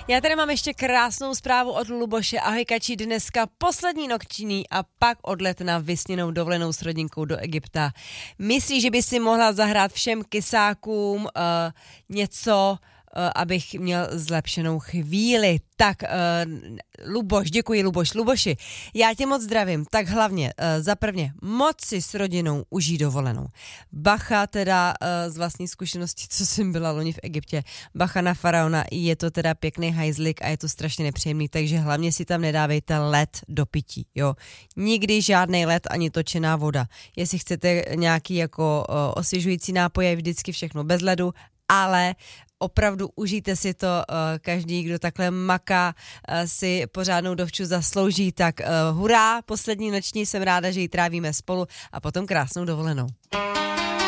Já tady mám ještě krásnou zprávu od Luboše. Ahoj Kačí, dneska poslední noční a pak odlet na vysněnou dovolenou s rodinkou do Egypta. Myslíš, že by si mohla zahrát všem kysákům něco, abych měl zlepšenou chvíli? Tak, Luboš, děkuji Luboši, já tě moc zdravím, tak hlavně, zaprvně, moc si s rodinou užij dovolenou. Bacha teda z vlastní zkušenosti, co jsem byla loni v Egyptě, bacha na faraona, je to teda pěkný hajzlik a je to strašně nepříjemný, takže hlavně si tam nedávejte led do pití, jo. Nikdy žádný led ani točená voda. Jestli chcete nějaký jako osvěžující nápoje, vždycky všechno bez ledu, ale opravdu užijte si to, každý, kdo takhle maká, si pořádnou dovču zaslouží, tak hurá, poslední noční, jsem ráda, že ji trávíme spolu a potom krásnou dovolenou.